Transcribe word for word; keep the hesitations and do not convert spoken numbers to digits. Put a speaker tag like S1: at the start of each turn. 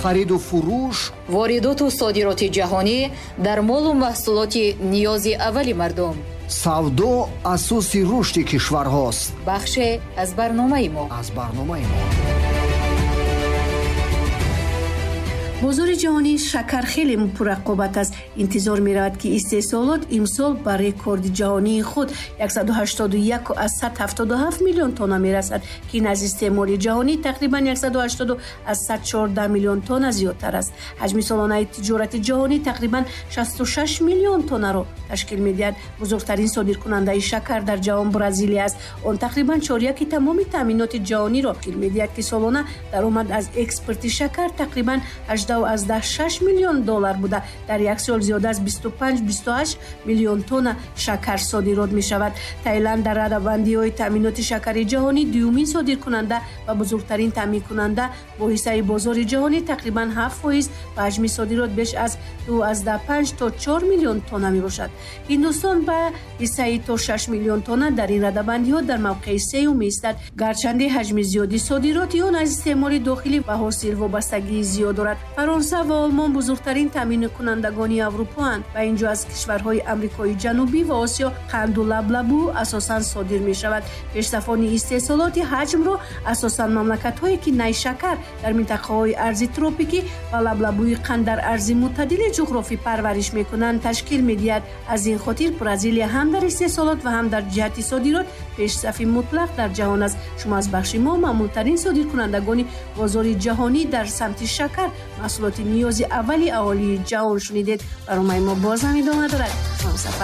S1: хариду фурӯш,
S2: воридоту содироти ҷаҳонӣ дар молу маҳсулоти ниёзи аввали мардум.
S1: савдо асоси рушди кишварҳост.
S2: бахше аз барномаи мо.
S1: аз барномаи мо.
S3: бозори ҷаҳонии шакар хеле пуррақобат аст. интизор меравад ки истеҳсолот имсол ба рекорди ҷаҳонии худ яксаду ҳаштоду як аз сад ҳафтоду ҳафт миллион тонна мерасад, ки ин аз истеъмоли ҷаҳонӣ тақрибан яксаду ҳаштоду аз сад чордаҳ миллион тонна зиёдтар аст. ҳаҷми солонаи тиҷорати ҷаҳонӣ тақрибан шасту шаш миллион тоннаро ташкил медиҳад. бузургтарин содиркунандаи шакар дар ҷаҳон Бразилия аст. он тақрибан чоряки тамоми таъминоти ҷаҳониро ташкил медиҳад, ки солона даромад аз экспорти шакар тақрибан ҳаждаҳ аздаҳ шаш миллион доллар буда, дар як сол зиёда аз бисту панҷ бисту ҳашт миллион тонна шакар содирот мешавад. Таиланд дар радабандиҳои таъминоти шакари ҷаҳонӣ дуюмин содиркунанда ва бузургтарин таъминкунанда бо ҳиссаи бозори ҷаҳонӣ тақрибан ҳафт фоиз ва ҳаҷми содирот беш аз ду аздаҳ панҷ то чор миллион тонна мебошад. Ҳиндустон ба ҳиссаи то шаш миллион тонна дар ин радабандиҳо дар мавқеи сеюм истад, гарчанде ҳаҷми зиёди содироти он аз истеъмоли дохилӣ ва ҳосил вобастагии зиёд дорад. фаронса ва олмон бузургтарин таъминкунандагони аврупоанд ва ин ҷо аз кишварҳои амрикои ҷанубӣ ва осиё қанду лаблабу асосан содир мешавад. пешсафони истеҳсолоти ҳаҷмро асосан мамлакатҳое ки найшакар дар минтақаҳои арзи тропикӣ ва лаблабуи қанд дар арзи мӯътадили ҷуғрофӣ парвариш мекунанд ташкил медиҳад. аз ин хотир Бразилия ҳам дар истеҳсолот ва ҳам дар ҷиҳати содирот пешсафи мутлақ дар ҷаҳон аст. шумо аз бахши мо маъмултарин содиркунандагони бозори ҷаҳонӣ дар самти шакар, маҳсулоти ниёзи аввали аҳолии ҷаҳон шунидед. барномаи мо боз ҳам идома дорад.